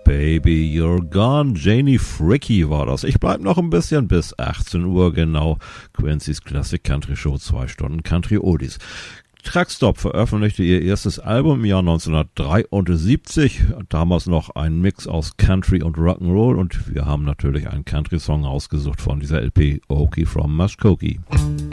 Baby, You're Gone. Janie Fricke war das. Ich bleib noch ein bisschen bis 18 Uhr genau. Quincy's Classic Country Show, 2 Stunden Country Oldies. Truckstop veröffentlichte ihr erstes Album im Jahr 1973. Damals noch ein Mix aus Country und Rock'n'Roll. Und wir haben natürlich einen Country-Song ausgesucht von dieser LP, Okie from Muskogee.